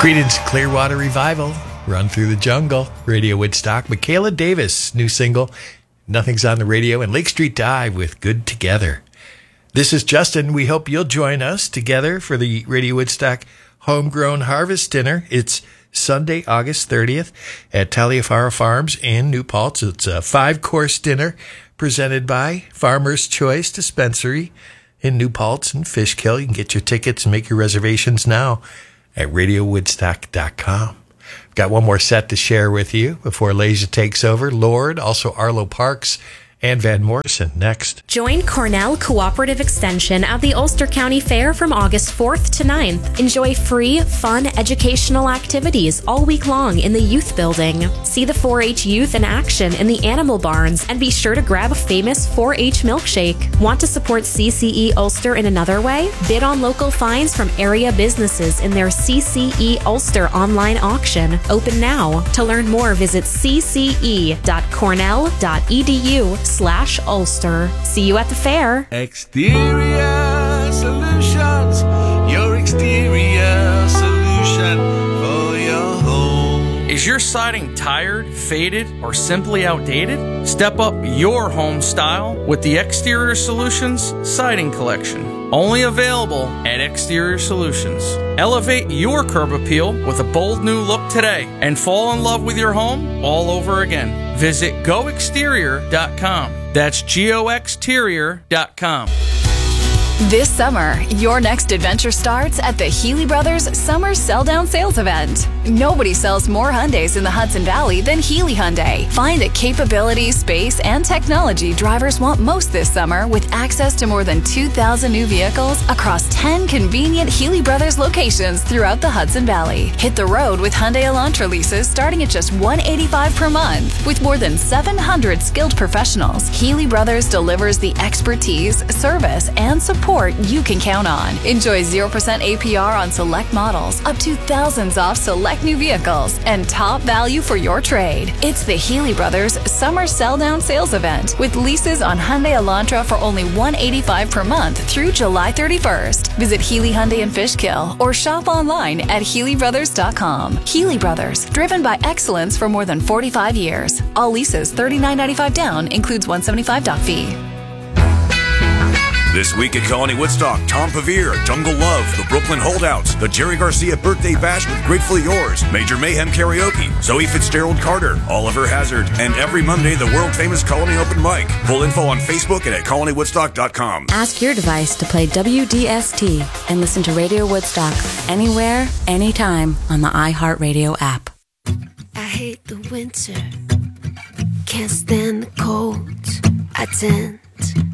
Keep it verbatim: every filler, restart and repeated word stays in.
Greetings, Clearwater Revival, Run Through the Jungle, Radio Woodstock, Michaela Davis, new single, Nothing's on the Radio, and Lake Street Dive with Good Together. This is Justin. We hope you'll join us together for the Radio Woodstock Homegrown Harvest Dinner. It's Sunday, August thirtieth at Taliaferro Farms in New Paltz. It's a five-course dinner presented by Farmer's Choice Dispensary in New Paltz and Fishkill. You can get your tickets and make your reservations now at radio woodstock dot com. I've got one more set to share with you before Leisure takes over. Lord, also Arlo Parks, and Van Morrison next. Join Cornell Cooperative Extension at the Ulster County Fair from August fourth to ninth. Enjoy free, fun, educational activities all week long in the Youth Building. See the four H youth in action in the Animal Barns, and be sure to grab a famous four H milkshake. Want to support C C E Ulster in another way? Bid on local finds from area businesses in their C C E Ulster online auction. Open now. To learn more, visit c c e dot cornell dot e d u slash Ulster. See you at the fair. Exterior Solutions, your exterior solution for your home. Is your siding tired, faded, or simply outdated? Step up your home style with the Exterior Solutions Siding Collection. Only available at Exterior Solutions. Elevate your curb appeal with a bold new look today and fall in love with your home all over again. Visit go exterior dot com. That's G O exterior dot com. This summer, your next adventure starts at the Healy Brothers Summer Sell-Down Sales Event. Nobody sells more Hyundais in the Hudson Valley than Healy Hyundai. Find the capability, space, and technology drivers want most this summer with access to more than two thousand new vehicles across ten convenient Healy Brothers locations throughout the Hudson Valley. Hit the road with Hyundai Elantra leases starting at just one hundred eighty-five dollars per month. With more than seven hundred skilled professionals, Healy Brothers delivers the expertise, service, and support you can count on. Enjoy zero percent A P R on select models, up to thousands off select new vehicles, and top value for your trade. It's the Healy Brothers Summer Sell-Down Sales Event with leases on Hyundai Elantra for only one hundred eighty-five dollars per month through July thirty-first. Visit Healy Hyundai in Fishkill or shop online at healy brothers dot com. Healy Brothers, driven by excellence for more than forty-five years. All leases thirty-nine ninety-five down, includes one hundred seventy-five dollars doc fee. This week at Colony Woodstock, Tom Pavere, Jungle Love, the Brooklyn Holdouts, the Jerry Garcia Birthday Bash with Gratefully Yours, Major Mayhem Karaoke, Zoe Fitzgerald Carter, Oliver Hazard, and every Monday, the world-famous Colony Open Mic. Full info on Facebook and at colony woodstock dot com. Ask your device to play W D S T and listen to Radio Woodstock anywhere, anytime on the iHeartRadio app. I hate the winter, can't stand the cold. I tend